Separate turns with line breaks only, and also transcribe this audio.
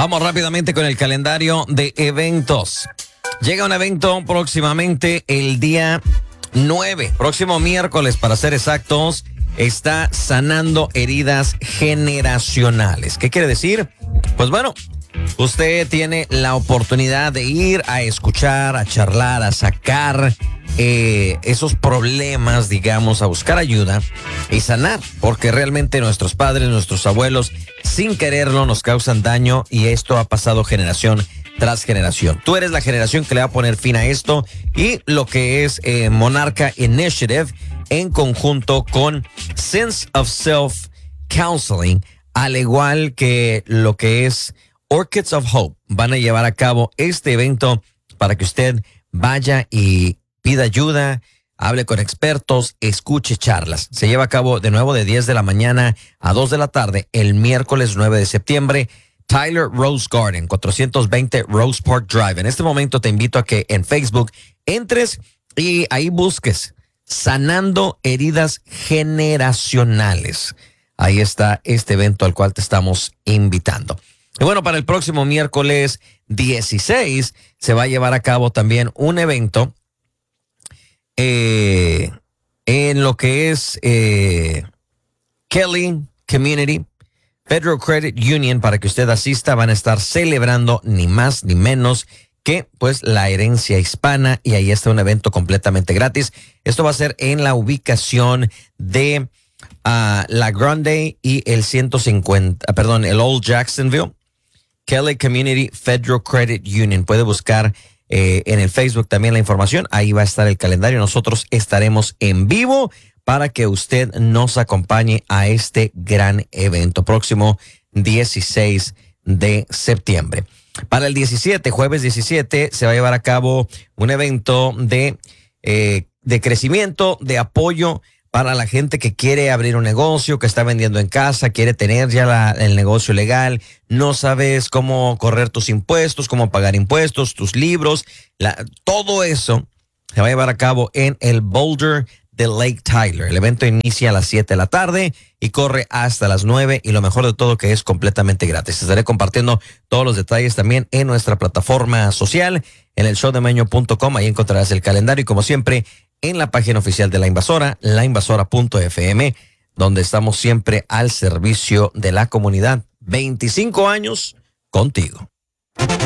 Vamos rápidamente con el calendario de eventos. Llega un evento próximamente el día 9, próximo miércoles para ser exactos, está sanando heridas generacionales. ¿Qué quiere decir? Pues bueno, usted tiene la oportunidad de ir a escuchar, a charlar, a sacar esos problemas, digamos, a buscar ayuda y sanar, porque realmente nuestros padres, nuestros abuelos, sin quererlo, nos causan daño y esto ha pasado generación tras generación. Tú eres la generación que le va a poner fin a esto y lo que es Monarca Initiative en conjunto con Sense of Self Counseling, al igual que lo que es Orchids of Hope, van a llevar a cabo este evento para que usted vaya y pida ayuda, hable con expertos, escuche charlas. Se lleva a cabo de nuevo de 10 de la mañana a 2 de la tarde el miércoles 9 de septiembre. Tyler Rose Garden, 420 Rose Park Drive. En este momento te invito a que en Facebook entres y ahí busques Sanando Heridas Generacionales. Ahí está este evento al cual te estamos invitando. Y bueno, para el próximo miércoles 16 se va a llevar a cabo también un evento en lo que es Kelly Community Federal Credit Union, para que usted asista. Van a estar celebrando ni más ni menos que pues la herencia hispana, y ahí está un evento completamente gratis. Esto va a ser en la ubicación de La Grande y el 150, el Old Jacksonville. Kelly Community Federal Credit Union. Puede buscar en el Facebook también la información. Ahí va a estar el calendario. Nosotros estaremos en vivo para que usted nos acompañe a este gran evento próximo 16 de septiembre. Para el 17, jueves 17, se va a llevar a cabo un evento de crecimiento, de apoyo para la gente que quiere abrir un negocio, que está vendiendo en casa, quiere tener ya el negocio legal, no sabes cómo correr tus impuestos, cómo pagar impuestos, tus libros, todo eso se va a llevar a cabo en el Boulder de Lake Tyler. El evento inicia a las 7 de la tarde y corre hasta las 9, y lo mejor de todo que es completamente gratis. Estaré compartiendo todos los detalles también en nuestra plataforma social, en el showdemeño.com. Ahí encontrarás el calendario y, como siempre, en la página oficial de La Invasora, lainvasora.fm, donde estamos siempre al servicio de la comunidad. 25 años contigo.